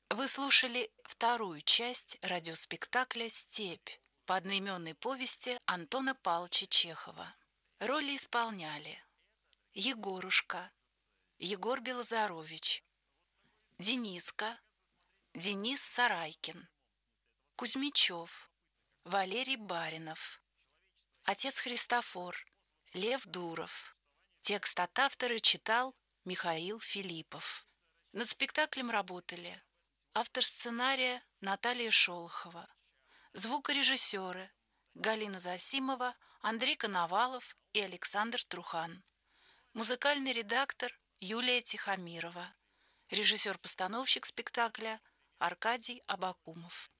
Вы слушали вторую часть радиоспектакля «Степь» по одноименной повести Антона Павловича Чехова. Роли исполняли Егорушка, Егор Белозарович, Дениска, Денис Сарайкин, Кузьмичев, Валерий Баринов, отец Христофор, Лев Дуров. Текст от автора читал Михаил Филиппов. Над спектаклем работали автор сценария Наталья Шолохова, звукорежиссеры Галина Засимова, Андрей Коновалов и Александр Трухан, музыкальный редактор Юлия Тихомирова, режиссер-постановщик спектакля Аркадий Абакумов.